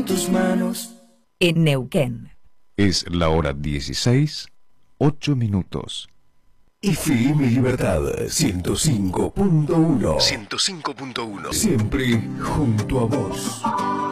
tus manos. En Neuquén. Es la hora 16, 8 minutos. FM Libertad 105.1. 105.1. Siempre junto a vos.